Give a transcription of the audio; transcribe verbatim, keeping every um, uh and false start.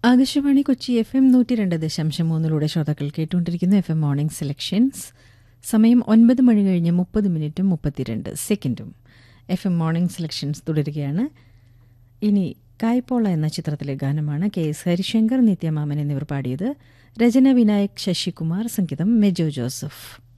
Akashvani Kochi F M നൂറ്റി രണ്ട് ദശാംശം മൂന്നിലൂടെ ശ്രോതാക്കൾ കേട്ടുകൊണ്ടിരിക്കുന്നു എഫ് എം മോർണിംഗ് സെലക്ഷൻസ്. സമയം ഒൻപത് മണി കഴിഞ്ഞ് മുപ്പത് മിനിറ്റും മുപ്പത്തിരണ്ട് സെക്കൻഡും. എഫ് എം മോർണിംഗ് സെലക്ഷൻസ് തുടരുകയാണ്. ഇനി കായ്പോള എന്ന ചിത്രത്തിലെ ഗാനമാണ്. കെ എസ് ഹരിശങ്കർ, നിത്യമാമൻ എന്നിവർ പാടിയത്. രചന വിനായക് ശശികുമാർ, സംഗീതം മെജോ ജോസഫ്.